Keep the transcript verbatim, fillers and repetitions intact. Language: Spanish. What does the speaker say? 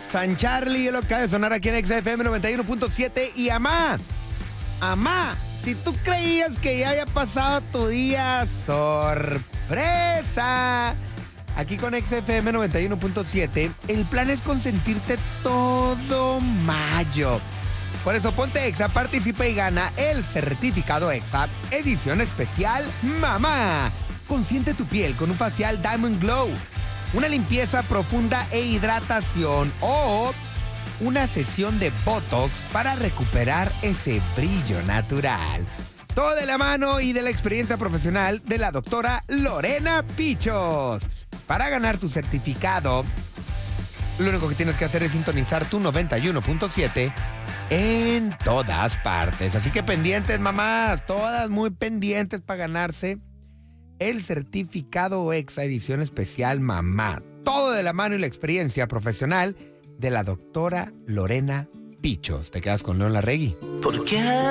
San Charlie, lo que acaba de sonar aquí en X F M noventa y uno punto siete. Y amá, amá, si tú creías que ya había pasado tu día, sorpresa. Aquí con X F M noventa y uno punto siete, el plan es consentirte todo mayo. Por eso ponte Exa, participa y gana el certificado Exa, edición especial Mamá. Consiente tu piel con un facial Diamond Glow, una limpieza profunda e hidratación o una sesión de Botox para recuperar ese brillo natural. Todo de la mano y de la experiencia profesional de la doctora Lorena Pichos. Para ganar tu certificado, lo único que tienes que hacer es sintonizar tu noventa y uno punto siete en todas partes. Así que pendientes, mamás, todas muy pendientes para ganarse el certificado Exa edición especial Mamá. Todo de la mano y la experiencia profesional de la doctora Lorena Pichos. Te quedas con León Larregui. ¿Por qué?